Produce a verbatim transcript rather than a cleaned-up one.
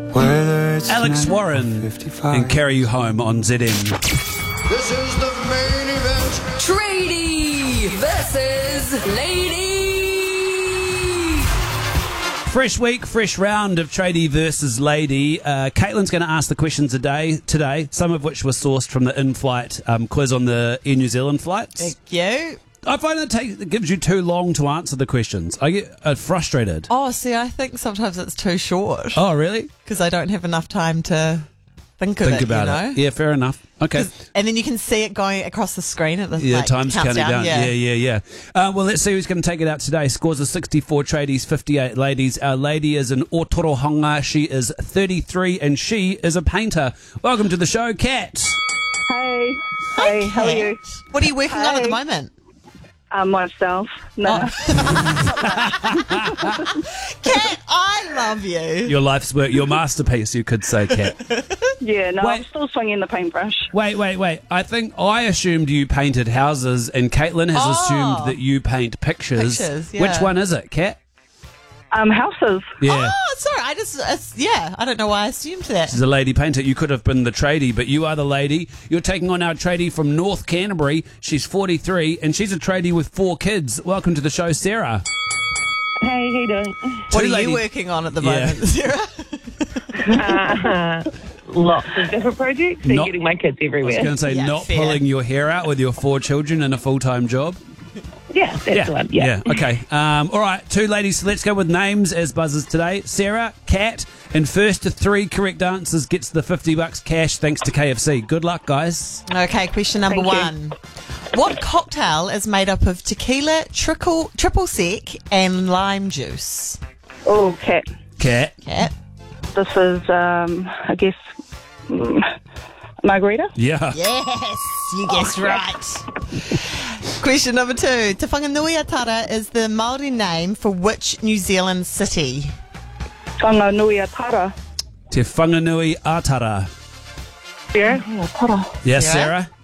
Alex Warren and Carry You Home on Z M. This is the main event. Tradie versus Lady. Fresh week, fresh round of Tradie versus Lady. Uh, Caitlin's going to ask the questions a day today, some of which were sourced from the in-flight um, quiz on the Air New Zealand flights. Thank you. I find it, take, it gives you too long to answer the questions. I get uh, frustrated. Oh, see, I think sometimes it's too short. Oh, really? Because I don't have enough time to think of Think it, about you know? it. Yeah, fair enough. Okay. And then you can see it going across the screen at the Yeah, like, time's counting down. Yeah, Yeah, yeah, yeah. Uh, well, let's see who's going to take it out today. Scores of sixty-four tradies, fifty-eight ladies. Our lady is an Otorohanga. She is thirty-three and she is a painter. Welcome to the show, Kat. Hey. Hey, how are you? What are you working on at the Hey. moment? Um, myself. No. Kat, I love you. Your life's work, your masterpiece, you could say, Kat. Yeah, no, Wait. I'm still swinging the paintbrush. Wait, wait, wait. I think I assumed you painted houses and Caitlin has Oh. assumed that you paint pictures. Pictures, yeah. Which one is it, Kat? Um, houses. Yeah. Oh, sorry. I just, it's, yeah, I don't know why I assumed that. She's a lady painter. You could have been the tradie, but you are the lady. You're taking on our tradie from North Canterbury. She's forty-three, and she's a tradie with four kids. Welcome to the show, Sarah. Hey, how you doing? What Two are lady- you working on at the Yeah. moment, Sarah? Uh, lots of different projects and Not- getting my kids I was everywhere. going to say, Yeah, not fair. pulling your hair out with your four children and a full-time job. Yeah, that's the one. Yeah. Okay. Um, all right. Two ladies. So let's go with names as buzzers today. Sarah, Kat, and first to three correct answers gets the fifty bucks cash thanks to K F C. Good luck, guys. Okay, question number Thank you. one. What cocktail is made up of tequila, triple, triple sec, and lime juice? Oh, Kat. Kat. Kat? This is, um, I guess, mm, margarita. Yeah. Yes, you guessed right. Question number two. Te Whanganui-a-Tara is the Māori name for which New Zealand city? Whanganui-a-Tara. Te Whanganui-a-Tara. Yeah. Tara. Yes, Sarah? Sarah?